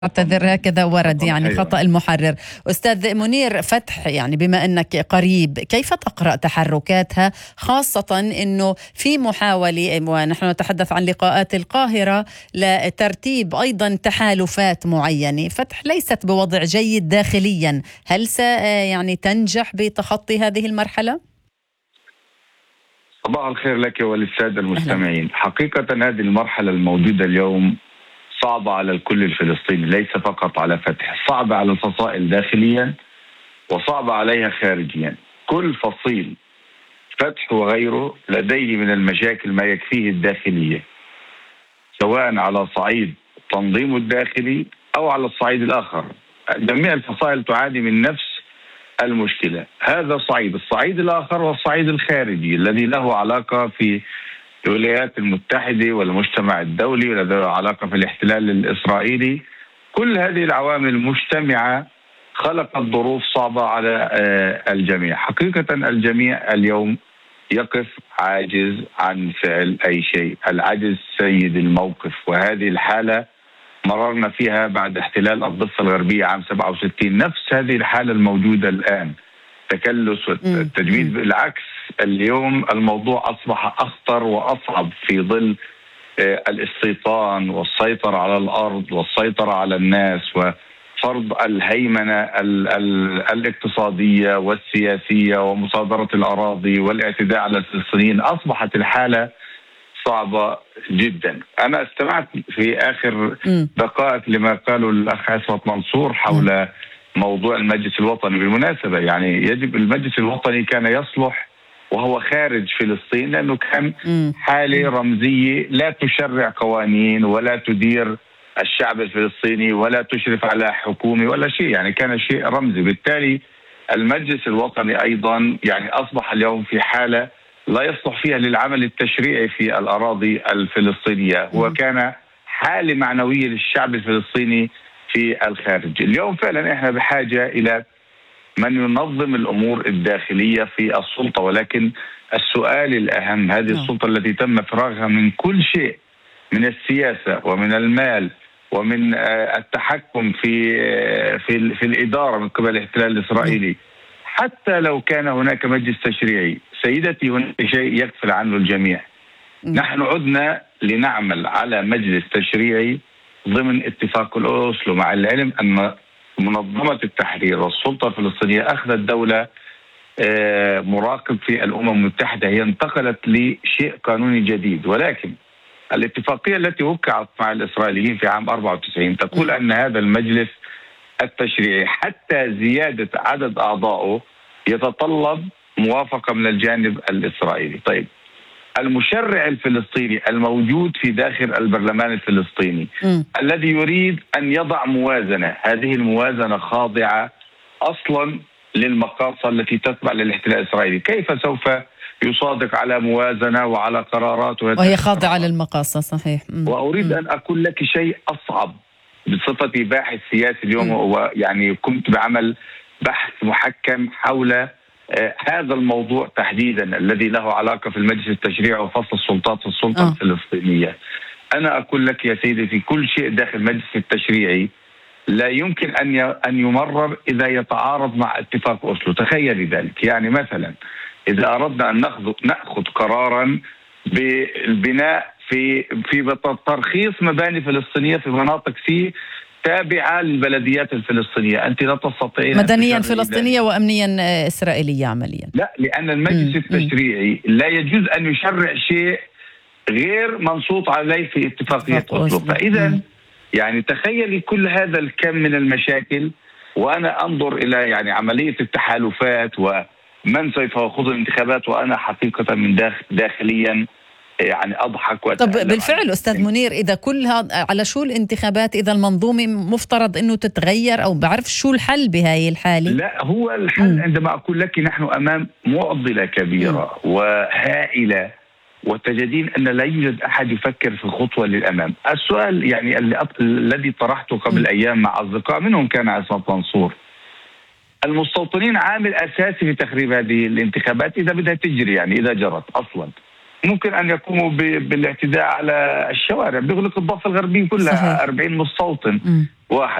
أعتذر، هكذا ورد يعني أيوة. خطأ المحرر. أستاذ منير فتح، يعني بما أنك قريب، كيف تقرأ تحركاتها، خاصة أنه في محاولة ونحن نتحدث عن لقاءات القاهرة لترتيب أيضا تحالفات معينة. فتح ليست بوضع جيد داخليا، هل يعني تنجح بتخطي هذه المرحلة؟ صباح الخير لك وللسادة المستمعين. أهلا. حقيقة هذه المرحلة الموجودة اليوم صعبة على الكل الفلسطيني، ليس فقط على فتح، صعبة على الفصائل داخليا وصعبة عليها خارجيا. كل فصيل فتح وغيره لديه من المشاكل ما يكفيه الداخلية، سواء على صعيد تنظيمه الداخلي أو على الصعيد الآخر. جميع الفصائل تعاني من نفس المشكلة. هذا الصعيد الآخر والصعيد الخارجي الذي له علاقة في الولايات المتحدة والمجتمع الدولي، وله علاقة في الاحتلال الإسرائيلي. كل هذه العوامل مجتمعة خلقت ظروف صعبة على الجميع. حقيقة الجميع اليوم يقف عاجز عن فعل أي شيء، العجز سيد الموقف. وهذه الحالة مررنا فيها بعد احتلال الضفة الغربية عام 67، نفس هذه الحالة الموجودة الآن، تكلس والتجميد. بالعكس، اليوم الموضوع أصبح أخطر وأصعب في ظل الاستيطان والسيطرة على الأرض والسيطرة على الناس وفرض الهيمنة الاقتصادية والسياسية ومصادرة الأراضي والاعتداء على الفلسطينيين. أصبحت الحالة صعبة جدا. أنا استمعت في آخر دقائق لما قالوا الأخ عصمت منصور حول موضوع المجلس الوطني. بالمناسبة يعني يجب المجلس الوطني كان يصلح وهو خارج فلسطين، لأنه كان حالة رمزية لا تشرع قوانين ولا تدير الشعب الفلسطيني ولا تشرف على حكومة ولا شيء، يعني كان شيء رمزي. بالتالي المجلس الوطني أيضا يعني أصبح اليوم في حالة لا يصلح فيها للعمل التشريعي في الأراضي الفلسطينية، وكان حالة معنوية للشعب الفلسطيني في الخارج. اليوم فعلا احنا بحاجة إلى من ينظم الأمور الداخلية في السلطة، ولكن السؤال الأهم، هذه السلطة التي تم فراغها من كل شيء، من السياسة ومن المال ومن التحكم في الإدارة من قبل الاحتلال الإسرائيلي، حتى لو كان هناك مجلس تشريعي، سيدتي هناك شيء يغفل عنه الجميع. نحن عدنا لنعمل على مجلس تشريعي ضمن اتفاق أوسلو، مع العلم أن منظمة التحرير والسلطة الفلسطينية أخذت دولة مراقب في الأمم المتحدة، هي انتقلت لشيء قانوني جديد. ولكن الاتفاقية التي وقعت مع الإسرائيليين في عام 94 تقول أن هذا المجلس التشريعي حتى زيادة عدد أعضائه يتطلب موافقة من الجانب الإسرائيلي. طيب، المشرع الفلسطيني الموجود في داخل البرلمان الفلسطيني الذي يريد أن يضع موازنة، هذه الموازنة خاضعة أصلا للمقاصة التي تتبع للاحتلال الإسرائيلي، كيف سوف يصادق على موازنة وعلى قرارات وهي خاضعة للمقاصة؟ صحيح. وأريد أن أقول لك شيء أصعب بصفتي باحث سياسي اليوم، ويعني قمت بعمل بحث محكم حول هذا الموضوع تحديدا الذي له علاقة في المجلس التشريعي وفصل السلطات في السلطة الفلسطينية. أنا أقول لك يا سيدي، في كل شيء داخل المجلس التشريعي لا يمكن أن يمرر إذا يتعارض مع اتفاق أوسلو. تخيل ذلك. يعني مثلا إذا أردنا أن نأخذ قرارا بالبناء في ترخيص مباني فلسطينية في مناطق سي تابعة للبلديات الفلسطينية، أنت لا تستطيعين مدنيا فلسطينية وأمنيا إسرائيلية عمليا. لا، لأن المجلس التشريعي لا يجوز أن يشرع شيء غير منصوص عليه في اتفاقية أوسلو. فإذا يعني تخيلي كل هذا الكم من المشاكل، وأنا أنظر إلى يعني عملية التحالفات ومن سوف يخوض الانتخابات، وأنا حقيقة من داخليا يعني أضحك طب بالفعل أستاذ منير، إذا كلها على شو الانتخابات؟ إذا المنظومة مفترض أنه تتغير، أو بعرف شو الحل بهاي الحالة؟ لا، هو الحل عندما أقول لك نحن أمام معضلة كبيرة وهائلة، وتجدين أن لا يوجد أحد يفكر في خطوة للأمام. السؤال يعني الذي طرحته قبل أيام مع أصدقاء منهم كان عصمت منصور، المستوطنين عامل أساسي في تخريب هذه الانتخابات إذا بدها تجري، يعني إذا جرت أصلا. ممكن أن يقوموا بالاعتداء على الشوارع، بيغلق الضفة الغربية كلها. صحيح. 40 مستوطن واحد